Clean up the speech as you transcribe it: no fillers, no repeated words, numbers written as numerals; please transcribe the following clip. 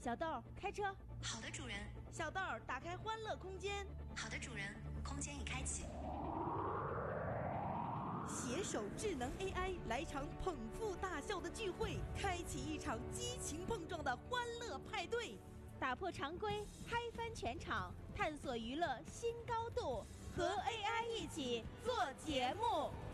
小豆，开车。 好的，主人。 小豆，打开欢乐空间。 好的，主人。空间已开启。 携手智能 AI 来场捧腹大笑的聚会，开启一场激情碰撞的欢乐派对， 打破常规，嗨翻全场，探索娱乐新高度，和 AI 一起做节目。